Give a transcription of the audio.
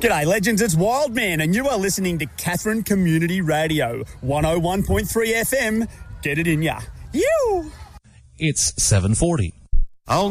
G'day, legends. It's Wildman, and you are listening to Katherine Community Radio, 101.3 FM. Get it in ya. You. It's 7:40.